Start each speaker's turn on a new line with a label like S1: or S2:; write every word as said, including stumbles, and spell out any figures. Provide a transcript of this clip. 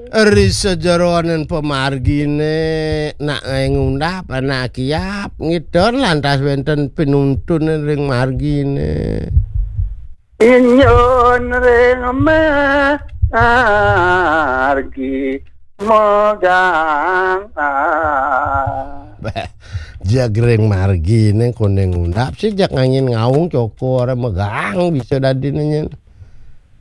S1: Eri sejeroanen pemargine nak ngundah panak kiap ngidon lantas wenten pinuntun ring margine.
S2: Inyon ring margi mogang
S1: Jagreng margine koneng ngundap sih jak ngangin ngaung coko ora megang bisa dadi nenyen.